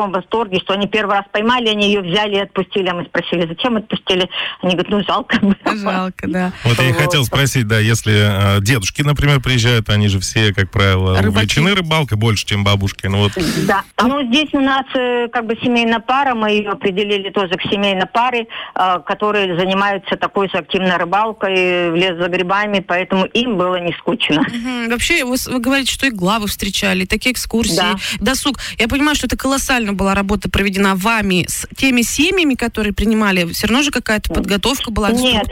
таком восторге, что они первый раз поймали, они ее взяли и отпустили. А мы спросили, зачем отпустили? Они говорят, жалко. Жалко, да. Вот я и хотел спросить, да, если дедушки, например, приезжают, они же все, как правило, увлечены рыбалкой больше, чем бабушки. Да. Здесь у нас семейная пара, мы ее определили тоже к семейной паре, которые занимаются такой же активной рыбалкой в лес за грибами, поэтому им было не скучно. Вообще, вы говорите, что и главы встречали, и такие экскурсии, досуг. Я понимаю, что это колоссально была работа проведена вами с теми семьями, которые принимали. Все равно же какая-то подготовка была? Нет,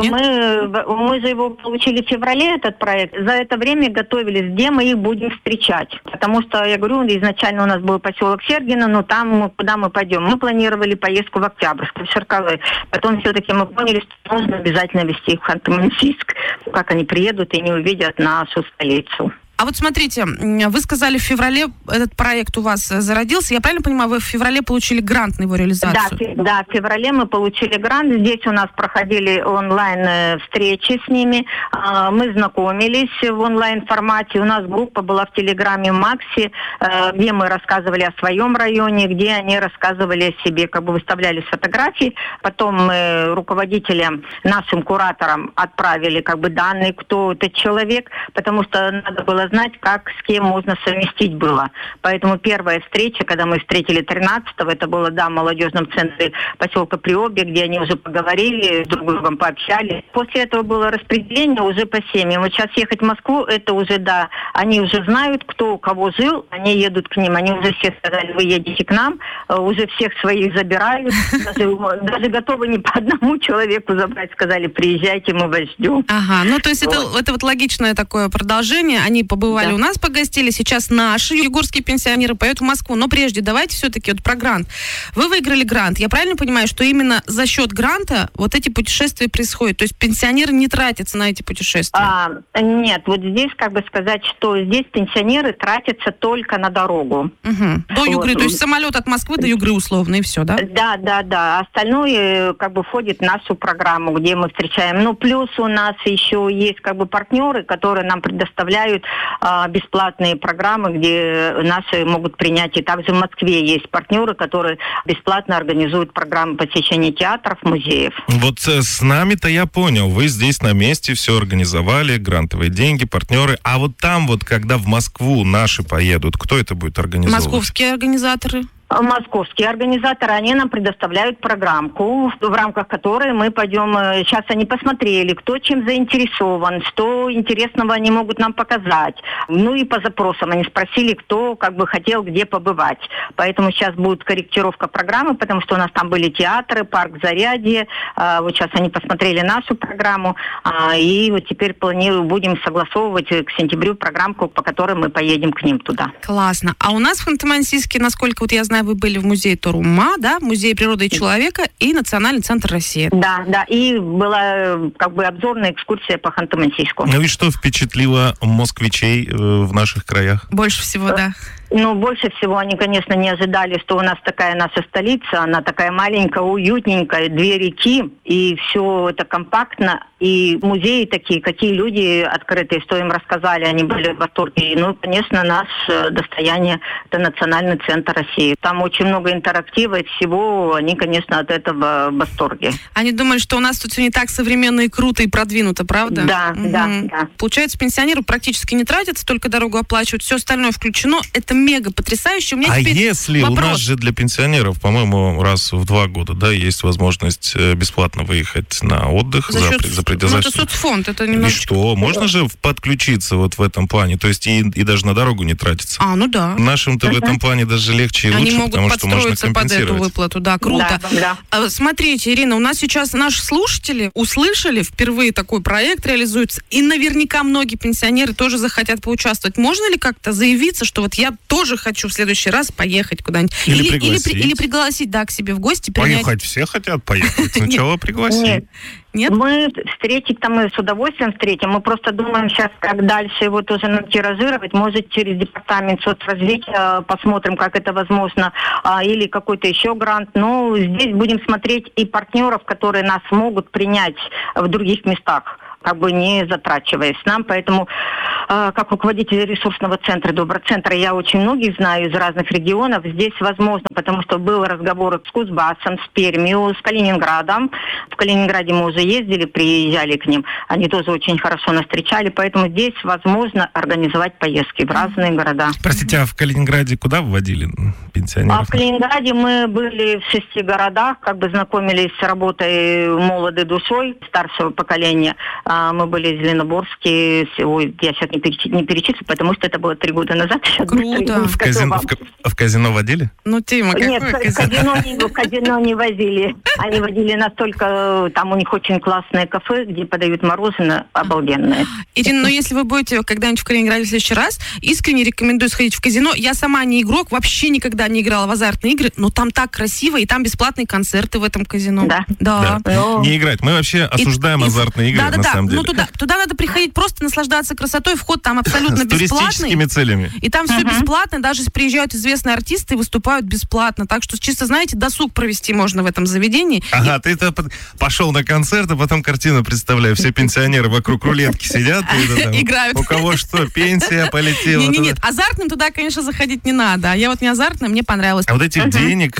мы же его получили в феврале, этот проект. За это время готовились, где мы их будем встречать. Потому что, я говорю, изначально у нас был поселок Сергино, но там, куда мы пойдем? Мы планировали поездку в Октябрьск, в Шеркалы. Потом все-таки мы поняли, что нужно обязательно везти их в Ханты-Мансийск. Как они приедут и не увидят нашу столицу. А вот смотрите, вы сказали, в феврале этот проект у вас зародился. Я правильно понимаю, вы в феврале получили грант на его реализацию? Да, в феврале мы получили грант. Здесь у нас проходили онлайн-встречи с ними. Мы знакомились в онлайн-формате. У нас группа была в Телеграме Макси, где мы рассказывали о своем районе, где они рассказывали о себе, выставляли фотографии. Потом мы руководителям, нашим кураторам отправили данные, кто этот человек, потому что надо было знать, как с кем можно совместить было. Поэтому первая встреча, когда мы встретили 13-го, это было, в молодежном центре поселка Приобье, где они уже поговорили, друг с другом пообщались. После этого было распределение уже по семьям. Вот сейчас ехать в Москву, это уже, они уже знают, кто у кого жил, они едут к ним. Они уже все сказали, вы едете к нам, уже всех своих забирают, даже готовы не по одному человеку забрать, сказали, приезжайте, мы вас ждем. Ага, то есть это вот логичное такое продолжение. Они побывали у нас, погостили. Сейчас наши югорские пенсионеры поедут в Москву. Но прежде давайте все-таки про грант. Вы выиграли грант. Я правильно понимаю, что именно за счет гранта вот эти путешествия происходят? То есть пенсионеры не тратятся на эти путешествия? Нет, вот здесь сказать, что здесь пенсионеры тратятся только на дорогу. До Югры. То есть самолет от Москвы до Югры условно, и все, да? Да. Остальное входит в нашу программу, где мы встречаем. Плюс у нас еще есть партнеры, которые нам предоставляют бесплатные программы, где наши могут принять. И также в Москве есть партнеры, которые бесплатно организуют программы посещения театров, музеев. Вот с нами-то я понял, вы здесь на месте все организовали, грантовые деньги, партнеры. А вот там, когда в Москву наши поедут, кто это будет организовывать? Московские организаторы. Московские организаторы, они нам предоставляют программку, в рамках которой мы пойдем, сейчас они посмотрели, кто чем заинтересован, что интересного они могут нам показать. И по запросам они спросили, кто хотел где побывать. Поэтому сейчас будет корректировка программы, потому что у нас там были театры, парк Зарядье. Вот сейчас они посмотрели нашу программу, и вот теперь будем согласовывать к сентябрю программку, по которой мы поедем к ним туда. Классно. А у нас в Ханты-Мансийске, насколько я знаю, вы были в музее Торума, да, Музей природы и человека и Национальный центр России. Да, и была обзорная экскурсия по Ханты-Мансийску. И что впечатлило москвичей в наших краях? Больше всего, да. Больше всего они, конечно, не ожидали, что у нас такая наша столица, она такая маленькая, уютненькая, 2 реки, и все это компактно, и музеи такие, какие люди открытые, что им рассказали, они были в восторге. Конечно, наше достояние – это Национальный центр России. Там очень много интерактива и всего, они, конечно, от этого в восторге. Они думали, что у нас тут все не так современно и круто, и продвинуто, правда? Да. Получается, пенсионеры практически не тратятся, только дорогу оплачивают, все остальное включено. Это мега потрясающе. У меня если вопрос. У нас же для пенсионеров, по-моему, раз в 2 года, есть возможность бесплатно выехать на отдых за пределы. Это соцфонд, это немножечко... И что? Можно же подключиться в этом плане, то есть и даже на дорогу не тратиться. Да. Нашим-то в этом плане даже легче и лучше, потому что можно компенсировать. Они могут подстроиться под эту выплату, да, круто. Да. Смотрите, Ирина, у нас сейчас наши слушатели услышали, впервые такой проект реализуется, и наверняка многие пенсионеры тоже захотят поучаствовать. Можно ли как-то заявиться, что я тоже хочу в следующий раз поехать куда-нибудь? Или пригласить, к себе в гости. Поехать все хотят поехать. Сначала пригласить. Нет? Мы встретить-то мы с удовольствием встретим. Мы просто думаем сейчас, как дальше его тоже нам тиражировать. Может, через департамент соцразвития посмотрим, как это возможно. Или какой-то еще грант. Но здесь будем смотреть и партнеров, которые нас могут принять в других местах. как бы не затрачиваясь нам. Поэтому, как руководитель ресурсного центра, Доброцентра, я очень многих знаю из разных регионов. Здесь возможно, потому что был разговор с Кузбассом, с Пермью, с Калининградом. В Калининграде мы уже ездили, приезжали к ним. Они тоже очень хорошо нас встречали, поэтому здесь возможно организовать поездки в разные города. Простите, а в Калининграде куда вводили пенсионеров? А в Калининграде мы были в 6 городах, как бы знакомились с работой молодой душой старшего поколения. Мы были в Зеленоборске, я сейчас не перечислю, потому что это было 3 года назад. Круто. В казино водили? Ну, Тима, нет, в казино не возили. Они водили настолько, там у них очень классное кафе, где подают мороженое обалденное. Ирина, но если вы будете когда-нибудь в Калининграде в следующий раз, искренне рекомендую сходить в казино. Я сама не игрок, вообще никогда не играла в азартные игры, но там так красиво, и там бесплатные концерты в этом казино. Да. Но... Не играть. Мы вообще осуждаем азартные игры, на самом деле. Ну, туда надо приходить просто наслаждаться красотой, вход там абсолютно бесплатный. С туристическими целями. И там все бесплатно, даже если приезжают известные артисты и выступают бесплатно. Так что, чисто, знаете, досуг провести можно в этом заведении. Ага, ты пошел на концерт, а потом картину представляю. Все пенсионеры вокруг рулетки сидят. Играют. У кого что, пенсия полетела. Нет, азартным туда, конечно, заходить не надо. А я вот не азартным, мне понравилось. А вот этих денег,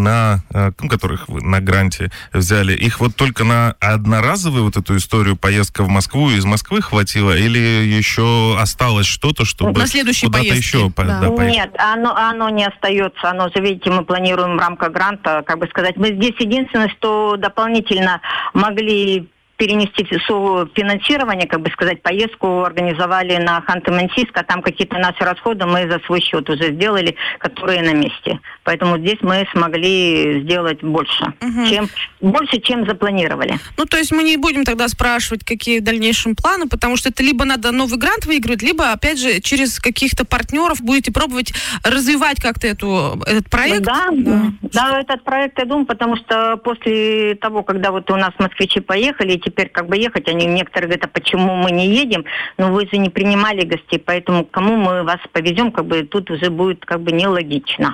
которых вы на гранте взяли, их вот только на одноразовую вот эту историю поездка в Москву, из Москвы хватило, или еще осталось что-то, чтобы на следующие куда-то поездки. еще поехать? Нет, оно не остается. Оно же, видите, мы планируем в рамках гранта, как бы сказать. Мы здесь единственное, что дополнительно могли перенести финансирование, как бы сказать, поездку организовали на Ханты-Мансийск, а там какие-то наши расходы мы за свой счет уже сделали, которые на месте. Поэтому здесь мы смогли сделать больше, чем запланировали. Ну, то есть мы не будем тогда спрашивать, какие в дальнейшем планы, потому что это либо надо новый грант выигрывать, либо, опять же, через каких-то партнеров будете пробовать развивать как-то этот проект. Да, этот проект, я думаю, потому что после того, когда вот у нас москвичи поехали, и теперь как бы ехать, они некоторые говорят, а почему мы не едем? Но вы же не принимали гостей, поэтому кому мы вас повезем, как бы тут уже будет как бы нелогично.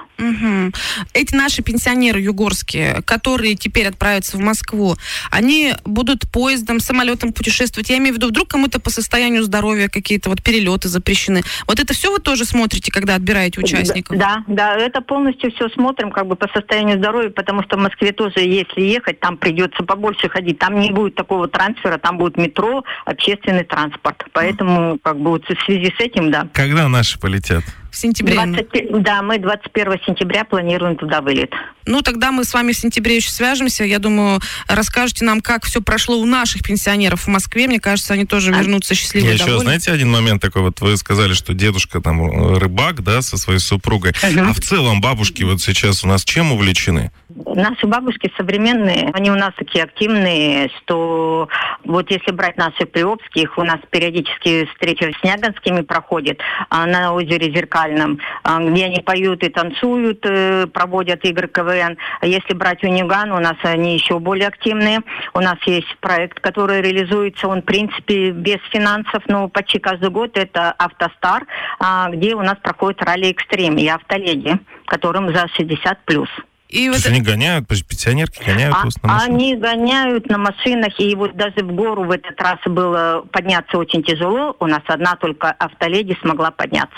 Эти наши пенсионеры югорские, которые теперь отправятся в Москву, они будут поездом, самолетом путешествовать. Я имею в виду, вдруг кому-то по состоянию здоровья какие-то вот перелеты запрещены. Вот это все вы тоже смотрите, когда отбираете участников? Да, это полностью все смотрим как бы по состоянию здоровья, потому что в Москве тоже, если ехать, там придется побольше ходить. Там не будет такого трансфера, там будет метро, общественный транспорт. Поэтому как бы вот в связи с этим, да. Когда наши полетят? В сентябре. Мы 21 сентября планируем туда вылет. Ну, тогда мы с вами в сентябре еще свяжемся. Я думаю, расскажете нам, как все прошло у наших пенсионеров в Москве. Мне кажется, они тоже вернутся счастливые. Еще, знаете, один момент такой. Вот вы сказали, что дедушка там рыбак, да, со своей супругой. А в целом бабушки вот сейчас у нас чем увлечены? Наши бабушки современные, они у нас такие активные, что вот если брать наши приобских, у нас периодически встречи с Снягинскими проходят на озере Зеркальном, где они поют и танцуют, проводят игры КВН. А если брать Униган, у нас они еще более активные. У нас есть проект, который реализуется, он в принципе без финансов, но почти каждый год это «Автостар», где у нас проходит ралли-экстрим и автоледи, которым за 60+. И вот они гоняют, пенсионерки гоняют на машинах? Они гоняют на машинах, и вот даже в гору в этот раз было подняться очень тяжело. У нас одна только автоледи смогла подняться.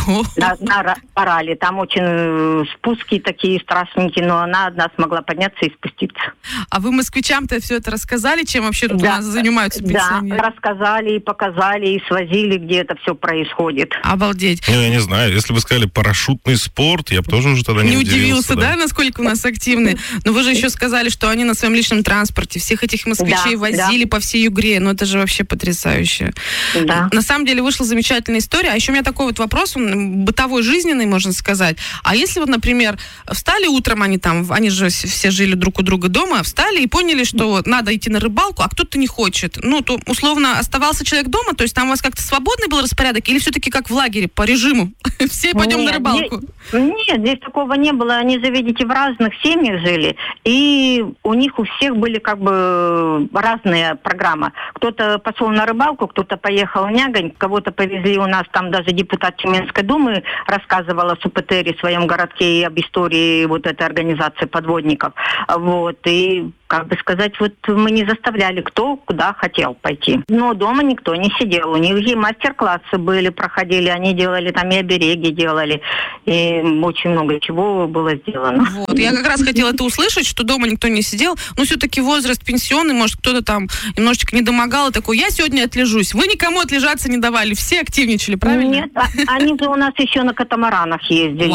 На ралли. Там очень спуски такие страшненькие, но она одна смогла подняться и спуститься. А вы москвичам-то все это рассказали, чем вообще тут у нас занимаются пенсионеры? Да, рассказали и показали, и свозили, где это все происходит. Обалдеть. Ну, я не знаю, если бы сказали парашютный спорт, я бы тоже уже тогда не удивился. Да, насколько у нас активные. Но вы же еще сказали, что они на своем личном транспорте всех этих москвичей возили по всей Югре. Ну, это же вообще потрясающе. Да. На самом деле вышла замечательная история. А еще у меня такой вот вопрос, он бытовой, жизненный, можно сказать. А если вот, например, встали утром, они же все жили друг у друга дома, встали и поняли, что надо идти на рыбалку, а кто-то не хочет. Ну, то, условно, оставался человек дома, то есть там у вас как-то свободный был распорядок, или все-таки как в лагере, по режиму? Все пойдем на рыбалку? Нет, здесь такого не было. Они же, видите, в разных семьях жили, и у них у всех были как бы разные программы. Кто-то пошел на рыбалку, кто-то поехал в Нягань, кого-то повезли у нас, там даже депутат Тюменской думы рассказывал о СУПТРе в своем городке и об истории вот этой организации подводников. Вот, и как бы сказать, вот мы не заставляли, кто куда хотел пойти. Но дома никто не сидел. У них и мастер-классы были, проходили, они делали там и обереги делали, и очень много чего было сделано. Вот, я как раз хотела это услышать, что дома никто не сидел, но все-таки возраст пенсионный, может, кто-то там немножечко не домогал, и такой, я сегодня отлежусь. Вы никому отлежаться не давали, все активничали, правильно? Нет, они же у нас еще на катамаранах ездили.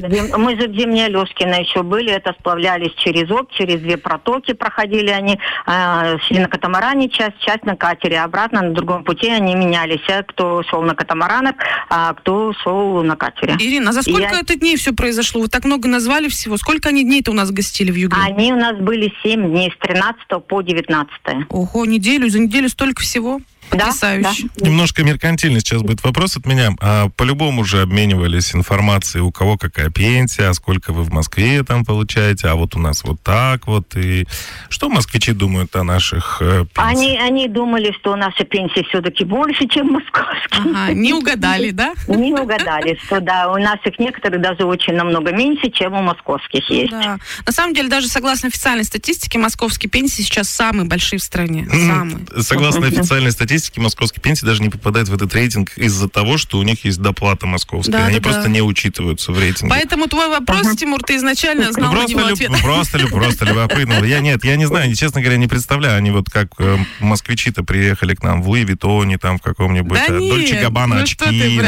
Мы же в Зимнее Алешкино еще были, это сплавлялись через Обь, через 2 протоки проходили они, шли на катамаране часть на катере, обратно на другом пути они менялись, кто шел на катамаранах, а кто шел на катере. Ирина, а за сколько это дней все произошло? Вы так много назвали всего. Сколько они дней-то у нас гостили в Югре? Они у нас были 7 дней, с 13 по 19. Ого, неделю, за неделю столько всего? Потрясающе. Да. Немножко меркантильный сейчас будет вопрос от меня. По-любому же обменивались информацией, у кого какая пенсия, а сколько вы в Москве там получаете, а вот у нас вот так вот. И что москвичи думают о наших пенсиях? Они думали, что наши пенсии все-таки больше, чем московские. Ага, не угадали, да? Не угадали, что да, у наших некоторых даже очень намного меньше, чем у московских есть. Да. На самом деле, даже согласно официальной статистике, московские пенсии сейчас самые большие в стране. Самые. Согласно официальной статистике, московские пенсии даже не попадают в этот рейтинг из-за того, что у них есть доплата московская. Да, они просто не учитываются в рейтинге. Поэтому твой вопрос, Тимур, ты изначально знал на него ответ. Просто любопытно. Я не знаю, честно говоря, не представляю. Они вот как москвичи-то приехали к нам в Луи Виттоне, там в каком-нибудь Дольче Габбана очки.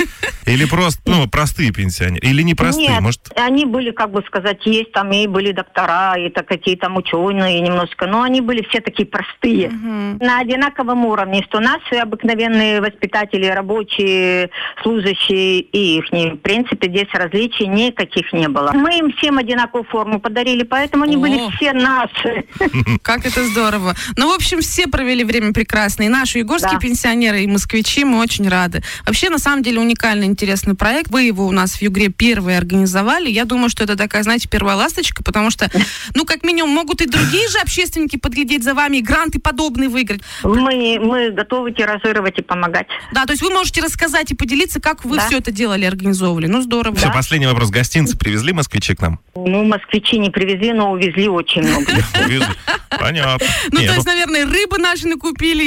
Или просто, простые пенсионеры. Или непростые, Нет, может... они были, как бы сказать, есть там и были доктора, и какие там ученые немножко, но они были все такие простые. На одинаковом уровне, что наши обыкновенные воспитатели, рабочие, служащие и их. В принципе, здесь различий никаких не было. Мы им всем одинаковую форму подарили, поэтому они были все наши. Как это здорово. Ну, в общем, все провели время прекрасно. И наши югорские пенсионеры, и москвичи, мы очень рады. Вообще, на самом деле, уникальный, интересный проект. Вы его у нас в Югре первые организовали. Я думаю, что это такая, знаете, первая ласточка, потому что, как минимум, могут и другие же общественники подглядеть за вами, и гранты подобные выиграть. Мы готовы тиражировать и помогать. Да, то есть вы можете рассказать и поделиться, как вы все это делали, организовывали. Ну, здорово. Все, последний вопрос. Гостинцы привезли москвичи к нам? Москвичи не привезли, но увезли очень много. Понятно. То есть, наверное, рыбы наши накупили.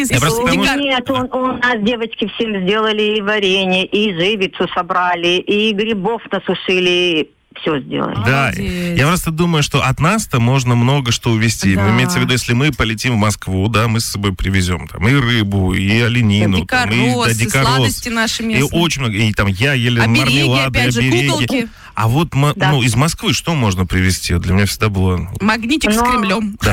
Нет, у нас девочки всем сделали и варенье, и живицу собрали, и грибов насушили, все сделали. Да, Молодец. я просто думаю, что от нас-то можно много что увезти. Да. Имеется в виду, если мы полетим в Москву, да, мы с собой привезем там и рыбу, и оленину, дикорос, и сладости наши местные. И очень много, и там я ели обереги, мармелады, опять же, обереги. куколки. А вот из Москвы что можно привезти? Для меня всегда было... Магнитик с Кремлем. Да.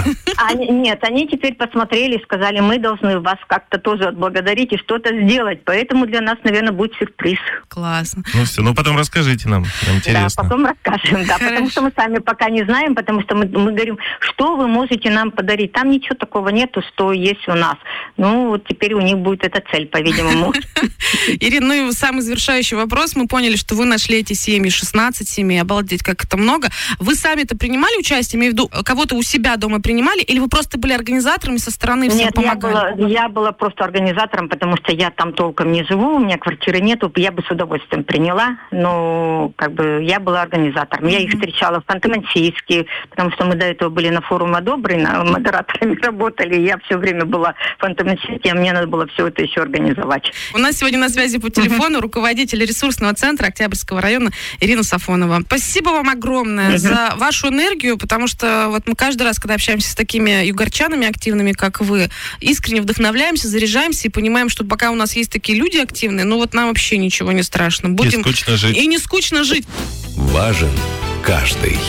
Они теперь посмотрели и сказали, мы должны вас как-то тоже отблагодарить и что-то сделать. Поэтому для нас, наверное, будет сюрприз. Классно. Ну все, потом расскажите нам, интересно. Да, потом расскажем, да, потому что мы сами пока не знаем, потому что мы говорим, что вы можете нам подарить. Там ничего такого нету, что есть у нас. Вот теперь у них будет эта цель, по-видимому. Ирина, самый завершающий вопрос. Мы поняли, что вы нашли эти семьи, 16 семей, обалдеть, как это много. Вы сами-то принимали участие, имею в виду, кого-то у себя дома принимали, или вы просто были организаторами со стороны, всем помогали? Нет, я была просто организатором, потому что я там толком не живу, у меня квартиры нету, я бы с удовольствием приняла, но я была организатором. Я их встречала в Ханты-Мансийске, потому что мы до этого были на форуме Одобрено, модераторами работали, я все время была в Ханты-Мансийске, а мне надо было все это еще организовать. У нас сегодня на связи по телефону руководитель ресурсного центра Октябрьского района Ирина Сафонова. Спасибо вам огромное за вашу энергию, потому что вот мы каждый раз, когда общаемся с такими югорчанами активными, как вы, искренне вдохновляемся, заряжаемся и понимаем, что пока у нас есть такие люди активные, нам вообще ничего не страшно. Будем... Не скучно жить. И не скучно жить. Важен каждый.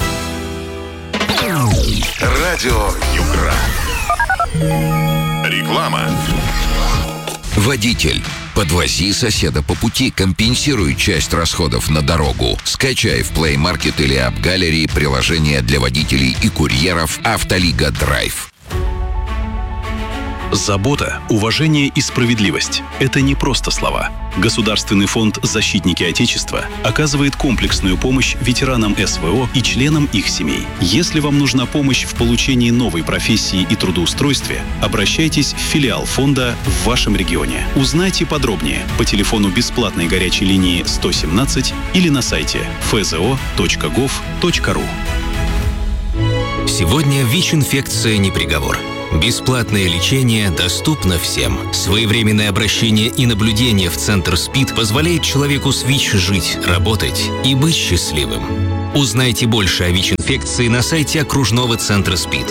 Радио Югра. Реклама. Водитель. Подвози соседа по пути, компенсируй часть расходов на дорогу. Скачай в Play Market или App Gallery приложение для водителей и курьеров «Автолига Драйв». Забота, уважение и справедливость – это не просто слова. Государственный фонд «Защитники Отечества» оказывает комплексную помощь ветеранам СВО и членам их семей. Если вам нужна помощь в получении новой профессии и трудоустройстве, обращайтесь в филиал фонда в вашем регионе. Узнайте подробнее по телефону бесплатной горячей линии 117 или на сайте fzo.gov.ru. Сегодня ВИЧ-инфекция не приговор. Бесплатное лечение доступно всем. Своевременное обращение и наблюдение в Центр СПИД позволяет человеку с ВИЧ жить, работать и быть счастливым. Узнайте больше о ВИЧ-инфекции на сайте окружного центра СПИД.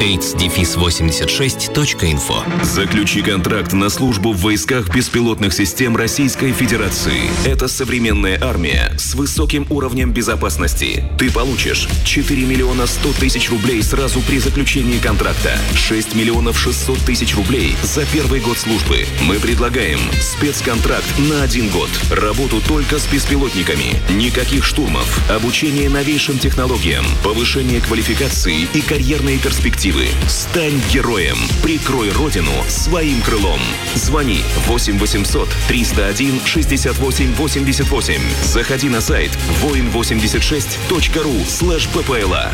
aids-86.info. Заключи контракт на службу в войсках беспилотных систем Российской Федерации. Это современная армия с высоким уровнем безопасности. Ты получишь 4 миллиона 100 тысяч рублей сразу при заключении контракта, 6 миллионов 600 тысяч рублей за первый год службы. Мы предлагаем спецконтракт на 1 год. Работу только с беспилотниками. Никаких штурмов. Обучение новейшим технологиям. Повышение квалификации и карьерные перспективы. Стань героем. Прикрой Родину своим крылом. Звони 8 800 301 68 88. Заходи на сайт voin86.ru/ppla.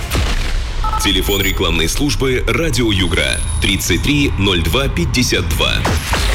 Телефон рекламной службы «Радио Югра» 33 02 52.